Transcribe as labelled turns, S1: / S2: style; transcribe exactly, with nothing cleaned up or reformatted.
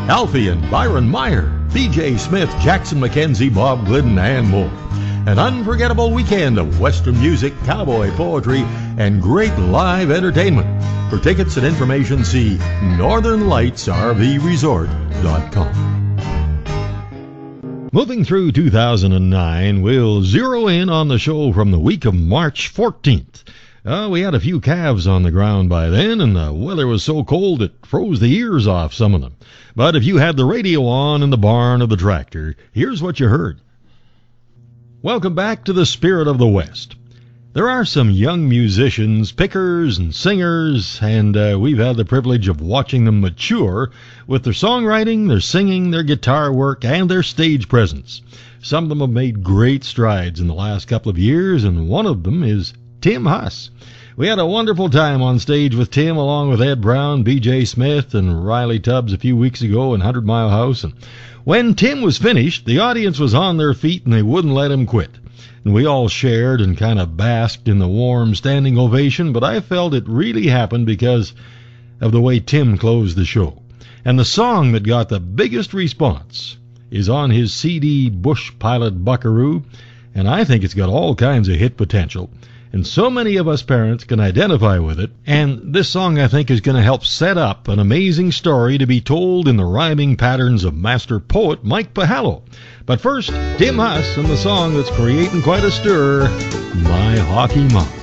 S1: Alfie and Byron Meyer, B J Smith, Jackson McKenzie, Bob Glidden, and more. An unforgettable weekend of Western music, cowboy poetry, and great live entertainment. For tickets and information, see northern lights r v resort dot com. Moving through two thousand nine, we'll zero in on the show from the week of March fourteenth. Uh, we had a few calves on the ground by then, and the weather was so cold it froze the ears off some of them. But if you had the radio on in the barn of the tractor, here's what you heard. Welcome back to the Spirit of the West. There are some young musicians, pickers, and singers, and uh, we've had the privilege of watching them mature with their songwriting, their singing, their guitar work, and their stage presence. Some of them have made great strides in the last couple of years, and one of them is Tim Huss. We had a wonderful time on stage with Tim, along with Ed Brown, B J Smith, and Riley Tubbs a few weeks ago in Hundred Mile House. And when Tim was finished, the audience was on their feet and they wouldn't let him quit. And we all shared and kind of basked in the warm standing ovation, but I felt it really happened because of the way Tim closed the show. And the song that got the biggest response is on his C D Bush Pilot Buckaroo, and I think it's got all kinds of hit potential. And so many of us parents can identify with it, and this song, I think, is going to help set up an amazing story to be told in the rhyming patterns of master poet Mike Pahalo. But first, Tim Huss and the song that's creating quite a stir, My Hockey Mom.